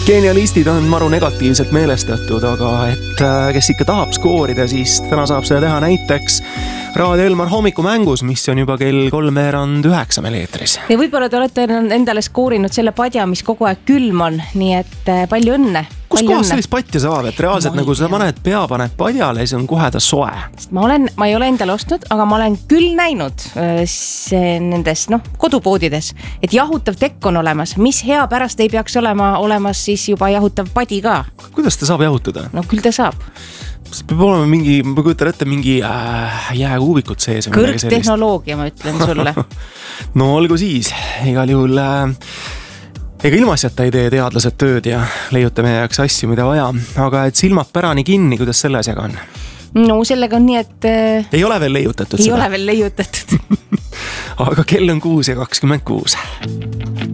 Genialistid on maru negatiivselt meelestatud, aga et kes ikka tahab skoorida, siis täna saab seda teha näiteks Raadio Elmar hommikumängus, mis on juba kell 8:03 meil eetris. Ja võib-olla te olete endale skoorinud selle padja, mis kogu aeg külm on, nii et palju õnne. Kus kohas sellist patja saab, et reaalselt nagu sa paned padjale ja see on kohe ta soe? Ma ei ole endale ostnud, aga ma olen küll näinud nendes kodupoodides, et jahutav tekk on olemas, mis hea pärast ei peaks olemas siis juba jahutav padi ka. Kuidas ta saab jahutada? No küll ta saab. See peab olema ma kujutan ette mingi jääkuubikud sees. Kõrgtehnoloogia, ma ütlen sulle. No olgu siis, igal juhul ega ilmasjata ei tee teadlased tööd ja leiuta meie jaoks asju, mida vaja, aga et silmad pärani kinni, kuidas selle asjaga on? No sellega on nii, et ei ole veel leiutatud ei ole veel leiutatud. Aga kell on 6:26.